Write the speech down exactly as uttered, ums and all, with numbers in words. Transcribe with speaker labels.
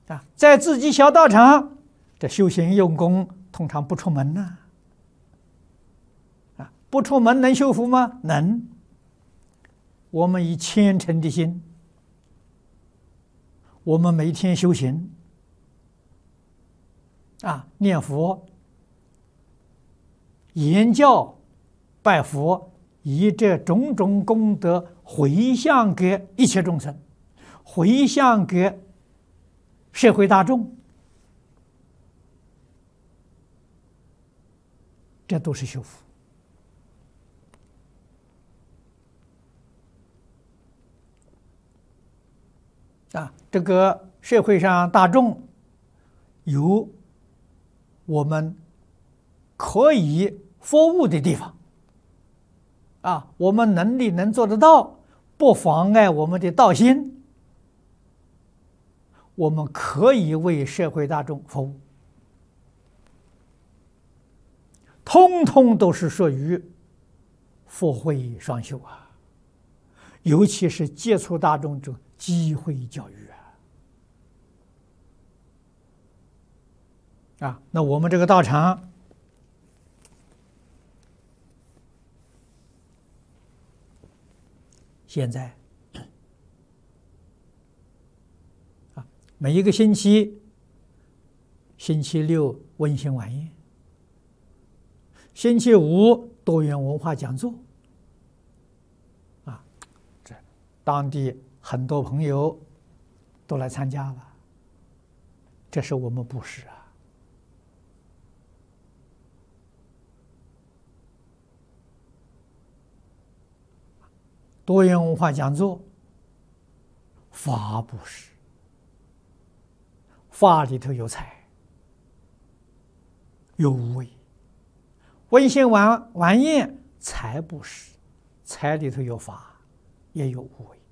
Speaker 1: 啊，在自己小道场，这修行用功通常不出门呐。啊，不出门能修福吗？能。我们以虔诚的心，我们每天修行，啊，念佛、言教、拜佛，以这种种功德回向给一切众生，回向给社会大众，这都是修福。啊，这个社会上大众有我们可以服务的地方，啊，我们能力能做得到，不妨碍我们的道心，我们可以为社会大众服务，通通都是属于福慧双修啊，尤其是接触大众这机会教育啊，啊，那我们这个道场现在啊，每一个星期，星期六温馨晚宴，星期五多元文化讲座，啊，这当地很多朋友都来参加了，这是我们布施啊。多元文化讲座，法布施，法里头有财，有无为；温馨晚晚宴，财布施，财里头有法，也有无为。